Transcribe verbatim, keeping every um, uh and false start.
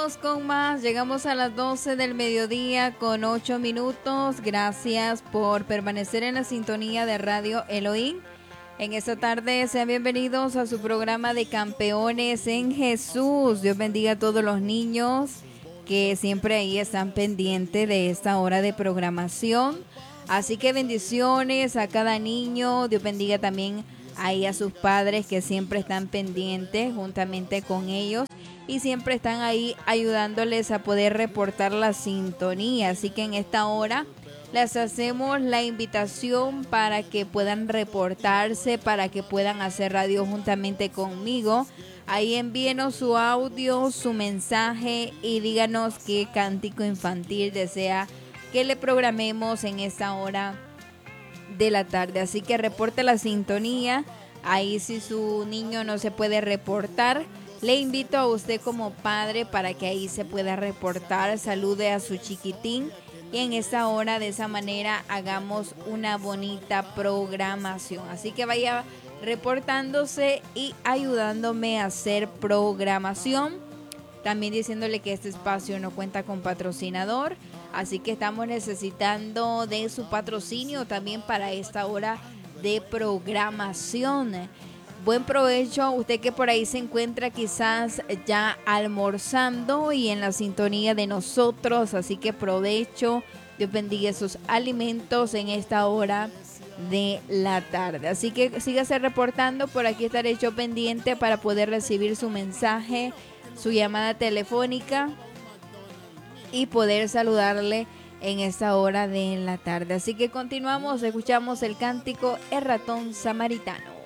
continuamos con más. Llegamos a las doce del mediodía con ocho minutos. Gracias por permanecer en la sintonía de Radio Elohim. En esta tarde sean bienvenidos a su programa de Campeones en Jesús. Dios bendiga a todos los niños que siempre ahí están pendientes de esta hora de programación. Así que bendiciones a cada niño. Dios bendiga también ahí a sus padres que siempre están pendientes juntamente con ellos y siempre están ahí ayudándoles a poder reportar la sintonía. Así que en esta hora les hacemos la invitación para que puedan reportarse, para que puedan hacer radio juntamente conmigo. Ahí envíenos su audio, su mensaje y díganos qué cántico infantil desea que le programemos en esta hora de la tarde. Así que reporte la sintonía. Ahí si su niño no se puede reportar, le invito a usted como padre para que ahí se pueda reportar. Salude a su chiquitín y en esta hora de esa manera hagamos una bonita programación. Así que vaya reportándose y ayudándome a hacer programación. También diciéndole que este espacio no cuenta con patrocinador. Así que estamos necesitando de su patrocinio también para esta hora de programación. Buen provecho, usted que por ahí se encuentra quizás ya almorzando y en la sintonía de nosotros. Así que provecho, Dios bendiga esos alimentos en esta hora de la tarde. Así que sígase reportando, por aquí estaré yo pendiente para poder recibir su mensaje, su llamada telefónica y poder saludarle en esta hora de la tarde. Así que continuamos, escuchamos el cántico El Ratón Samaritano.